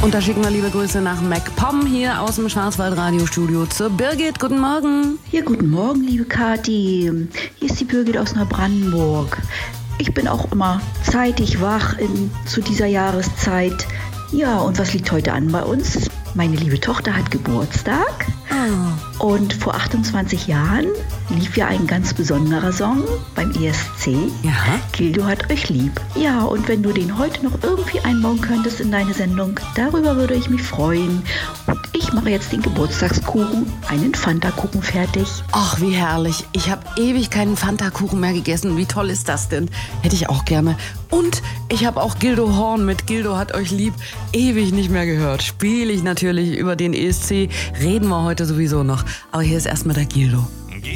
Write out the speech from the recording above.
Und da schicken wir liebe Grüße nach MacPom hier aus dem Schwarzwald-Radiostudio zur Birgit. Guten Morgen. Ja, guten Morgen, liebe Kathi. Hier ist die Birgit aus Neubrandenburg. Ich bin auch immer zeitig wach zu dieser Jahreszeit. Ja, und was liegt heute an bei uns? Meine liebe Tochter hat Geburtstag. Oh. Und vor 28 Jahren lief ja ein ganz besonderer Song beim ESC. Ja. Gildo hat euch lieb. Ja, und wenn du den heute noch irgendwie einbauen könntest in deine Sendung, darüber würde ich mich freuen. Und ich mache jetzt den Geburtstagskuchen, einen Fanta-Kuchen fertig. Ach, wie herrlich. Ich habe ewig keinen Fanta-Kuchen mehr gegessen. Wie toll ist das denn? Hätte ich auch gerne. Und ich habe auch Gildo Horn mit Gildo hat euch lieb ewig nicht mehr gehört. Spiele ich natürlich über den ESC. Reden wir heute sowieso noch. Aber hier ist erstmal der Gildo.